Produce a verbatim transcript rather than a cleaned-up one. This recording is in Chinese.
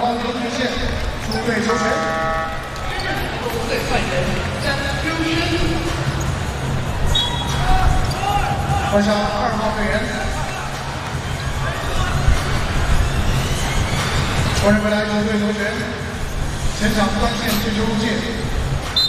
黄球直线，出队球权。中队犯人张秋轩，换上二号队员。欢迎回来，球队球权，前场端线接球入界。